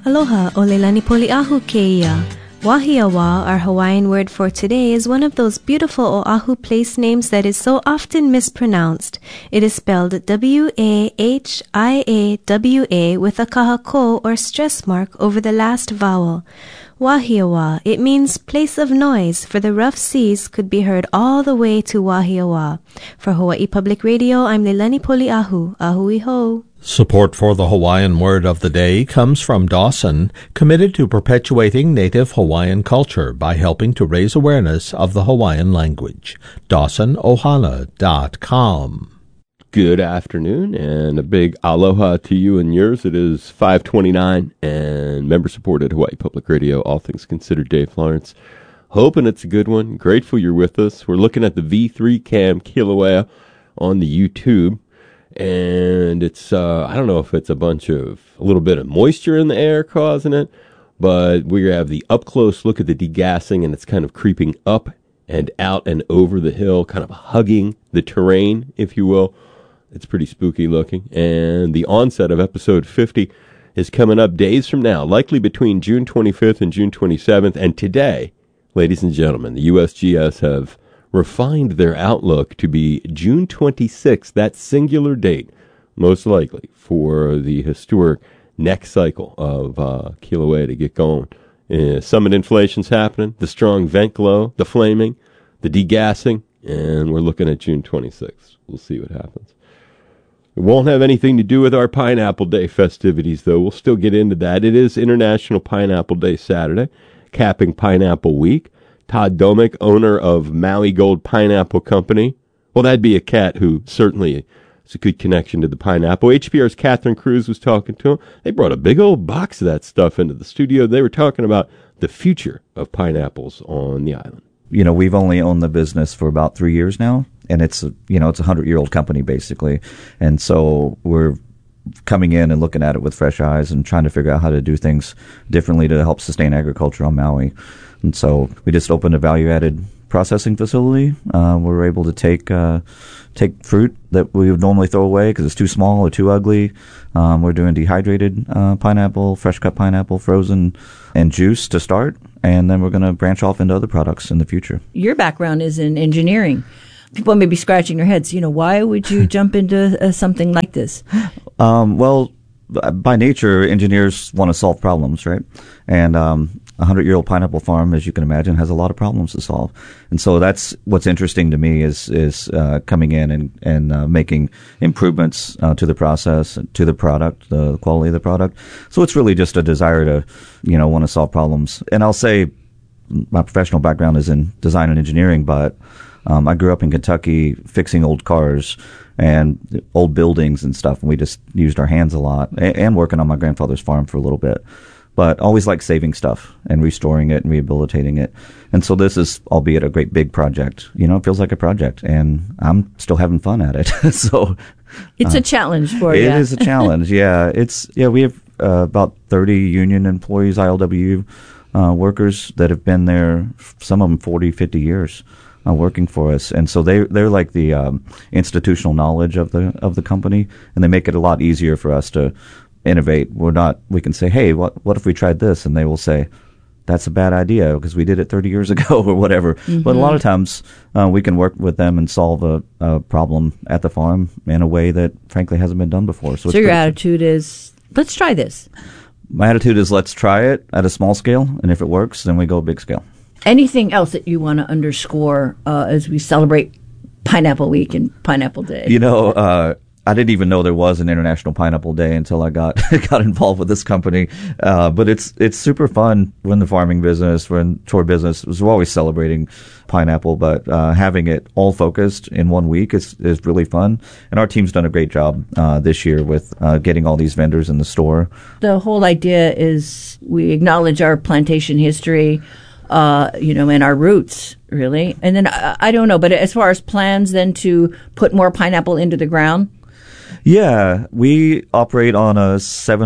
Aloha, olelani poliahu keia. Wahiawa, our Hawaiian word for today, is one of those beautiful Oahu place names that is so often mispronounced. It is spelled W-A-H-I-A-W-A with a kahako or stress mark over the last vowel. Wahiawa, it means place of noise, for the rough seas could be heard all the way to Wahiawa. For Hawaii Public Radio, I'm Leilani Poliahu. Ahui ho. Support for the Hawaiian Word of the Day comes from Dawson, committed to perpetuating native Hawaiian culture by helping to raise awareness of the Hawaiian language. DawsonOhana.com. Good afternoon, and a big aloha to you and yours. It is 5:29, and member-supported Hawaii Public Radio, All Things Considered, Dave Lawrence. Hoping it's a good one. Grateful you're with us. We're looking at the V3 Cam Kilauea on the YouTube. And it's, I don't know if it's a little bit of moisture in the air causing it, but we have the up-close look at the degassing, and it's kind of creeping up and out and over the hill, kind of hugging the terrain, if you will. It's pretty spooky looking. And the onset of episode 50 is coming up days from now, likely between June 25th and June 27th. And today, ladies and gentlemen, the USGS have refined their outlook to be June 26th, that singular date, most likely, for the historic next cycle of Kilauea to get going. Summit inflation's happening, the strong vent glow, the flaming, the degassing, and we're looking at June 26th. We'll see what happens. It won't have anything to do with our Pineapple Day festivities, though. We'll still get into that. It is International Pineapple Day Saturday, capping Pineapple Week. Todd Domick, owner of Maui Gold Pineapple Company. Well, that'd be a cat who certainly has a good connection to the pineapple. HPR's Catherine Cruz was talking to him. They brought a big old box of that stuff into the studio. They were talking about the future of pineapples on the island. You know, we've only owned the business for about 3 years now, and it's a 100-year-old company, basically. And so we're coming in and looking at it with fresh eyes and trying to figure out how to do things differently to help sustain agriculture on Maui. And so we just opened a value-added processing facility. We're able to take fruit that we would normally throw away because it's too small or too ugly. We're doing dehydrated pineapple, fresh-cut pineapple, frozen, and juice to start. And then we're going to branch off into other products in the future. Your background is in engineering. People may be scratching their heads. Why would you jump into something like this? Well, by nature, engineers want to solve problems, right? And a 100-year-old pineapple farm, as you can imagine, has a lot of problems to solve. And so that's what's interesting to me is coming in and making improvements to the process, to the product, the quality of the product. So it's really just a desire to, want to solve problems. And I'll say my professional background is in design and engineering, but I grew up in Kentucky fixing old cars and old buildings and stuff, and we just used our hands a lot, and working on my grandfather's farm for a little bit. But always like saving stuff and restoring it and rehabilitating it. And so this is, albeit a great big project, it feels like a project, and I'm still having fun at it. So it's a challenge for you. It is a challenge, yeah. We have about 30 union employees, ILWU workers that have been there, some of them 40, 50 years. Working for us, and so they're like the institutional knowledge of the company, and they make it a lot easier for us to innovate. We can say, hey, what if we tried this, and they will say, that's a bad idea because we did it 30 years ago or whatever. Mm-hmm. But a lot of times we can work with them and solve a problem at the farm in a way that frankly hasn't been done before. So your attitude is, let's try this. My attitude is, let's try it at a small scale, and if it works, then we go big scale. Anything else that you want to underscore as we celebrate Pineapple Week and Pineapple Day? I didn't even know there was an International Pineapple Day until I got involved with this company. But it's super fun. We're in the farming business. We're in tour business. We're always celebrating pineapple, but having it all focused in 1 week is really fun. And our team's done a great job this year with getting all these vendors in the store. The whole idea is we acknowledge our plantation history, and our roots, really. And then, I don't know, but as far as plans then to put more pineapple into the ground? Yeah, we operate on a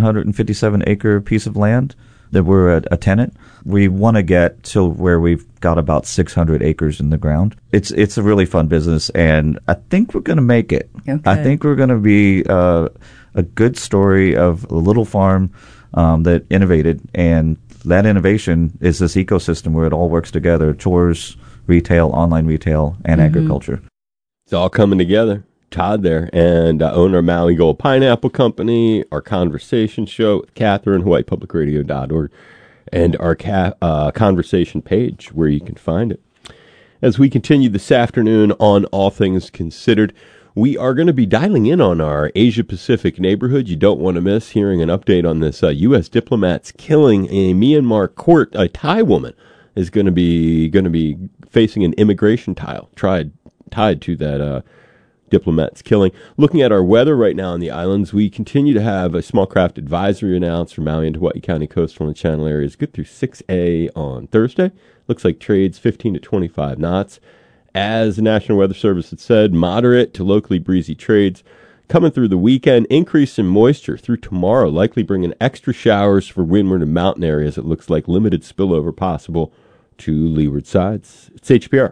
757-acre piece of land that we're a tenant. We want to get to where we've got about 600 acres in the ground. It's a really fun business, and I think we're going to make it. Okay. I think we're going to be a a good story of a little farm that innovated, and that innovation is this ecosystem where it all works together: chores, retail, online retail, and agriculture. It's all coming together. Todd there, and owner of Maui Gold Pineapple Company, our conversation show with Catherine, HawaiiPublicRadio.org, and our conversation page where you can find it. As we continue this afternoon on All Things Considered, we are going to be dialing in on our Asia-Pacific neighborhood. You don't want to miss hearing an update on this U.S. diplomats killing a Myanmar court. A Thai woman is going to be facing an immigration trial tied to that diplomats killing. Looking at our weather right now on the islands, we continue to have a small craft advisory announced for Maui and Hawaii County coastal and channel areas good through 6 on Thursday. Looks like trades 15 to 25 knots. As the National Weather Service had said, moderate to locally breezy trades. Coming through the weekend, increase in moisture through tomorrow, likely bringing extra showers for windward and mountain areas. It looks like limited spillover possible to leeward sides. It's HPR.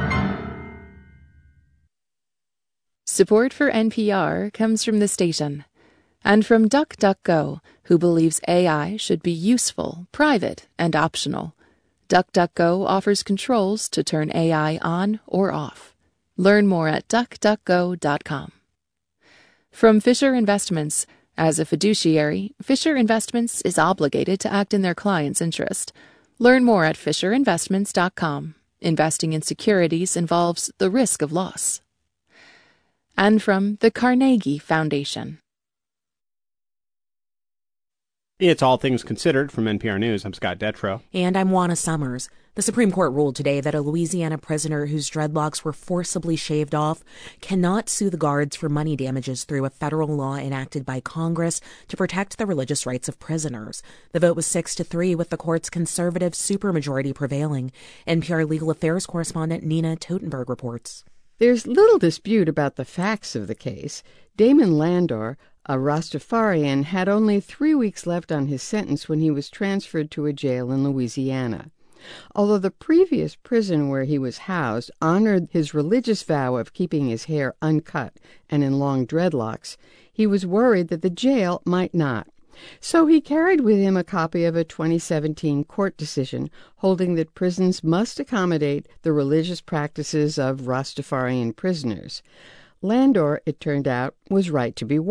Support for NPR comes from the station and from DuckDuckGo, who believes AI should be useful, private, and optional. DuckDuckGo offers controls to turn AI on or off. Learn more at duckduckgo.com. From Fisher Investments. As a fiduciary, Fisher Investments is obligated to act in their client's interest. Learn more at fisherinvestments.com. Investing in securities involves the risk of loss. And from the Carnegie Foundation. It's All Things Considered from NPR News. I'm Scott Detrow. And I'm Juana Summers. The Supreme Court ruled today that a Louisiana prisoner whose dreadlocks were forcibly shaved off cannot sue the guards for money damages through a federal law enacted by Congress to protect the religious rights of prisoners. The vote was 6-3, with the court's conservative supermajority prevailing. NPR legal affairs correspondent Nina Totenberg reports. There's little dispute about the facts of the case. Damon Landor, a Rastafarian, had only 3 weeks left on his sentence when he was transferred to a jail in Louisiana. Although the previous prison where he was housed honored his religious vow of keeping his hair uncut and in long dreadlocks, he was worried that the jail might not. So he carried with him a copy of a 2017 court decision holding that prisons must accommodate the religious practices of Rastafarian prisoners. Landor, it turned out, was right to be worried.